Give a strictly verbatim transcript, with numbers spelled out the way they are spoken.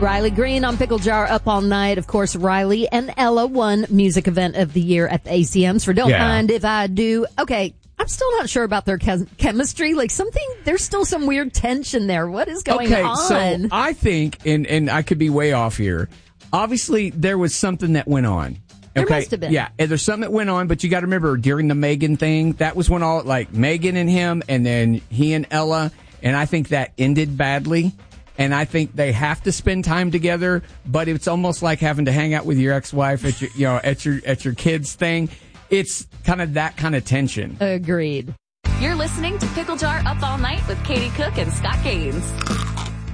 Riley Green on Pickle Jar Up All Night. Of course, Riley and Ella won Music Event of the Year at the A C Ms for Don't Yeah. Mind If I Do. Okay, I'm still not sure about their chem- chemistry. Like something, there's still some weird tension there. What is going okay, on? so I think, and, and I could be way off here, obviously there was something that went on. There Okay. must have been. Yeah, and there's something that went on, but you got to remember during the Megan thing, that was when all, like, Megan and him, and then he and Ella, and I think that ended badly. And I think they have to spend time together, but it's almost like having to hang out with your ex-wife at your, you know, at your at your kids' thing. It's kind of that kind of tension. Agreed. You're listening to Pickle Jar Up All Night with Katie Cook and Scott Gaines.